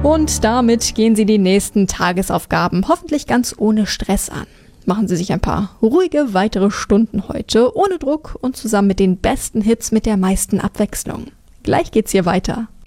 Und damit gehen Sie die nächsten Tagesaufgaben hoffentlich ganz ohne Stress an. Machen Sie sich ein paar ruhige weitere Stunden heute, ohne Druck und zusammen mit den besten Hits mit der meisten Abwechslung. Gleich geht's hier weiter.